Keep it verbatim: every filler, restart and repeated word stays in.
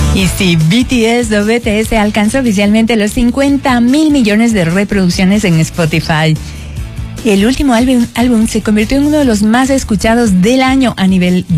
Y sí, B T S o B T S alcanzó oficialmente los cincuenta mil millones de reproducciones en Spotify. El último álbum, álbum se convirtió en uno de los más escuchados del año a nivel